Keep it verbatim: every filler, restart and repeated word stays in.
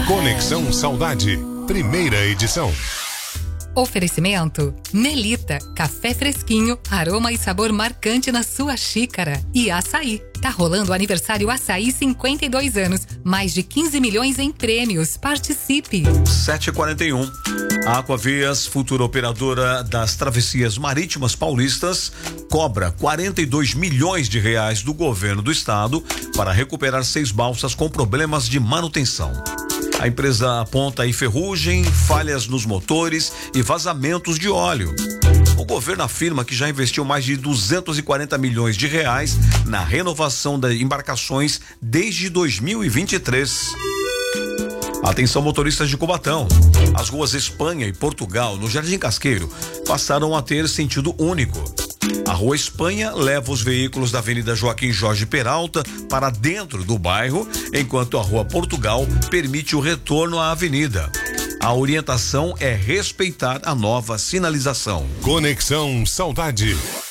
Conexão Saudade, primeira edição. Oferecimento Melita, café fresquinho, aroma e sabor marcante na sua xícara. E Açaí, tá rolando o aniversário Açaí cinquenta e dois anos, mais de quinze milhões em prêmios. Participe. sete e quarenta e um. A Aquavias, futura operadora das travessias marítimas paulistas, cobra quarenta e dois milhões de reais do governo do estado para recuperar seis balsas com problemas de manutenção. A empresa aponta aí ferrugem, falhas nos motores e vazamentos de óleo. O governo afirma que já investiu mais de duzentos e quarenta milhões de reais na renovação das embarcações desde dois mil e vinte e três. Atenção, motoristas de Cubatão. As ruas Espanha e Portugal, no Jardim Casqueiro, passaram a ter sentido único. A Rua Espanha leva os veículos da Avenida Joaquim Jorge Peralta para dentro do bairro, enquanto a Rua Portugal permite o retorno à avenida. A orientação é respeitar a nova sinalização. Conexão Saudade.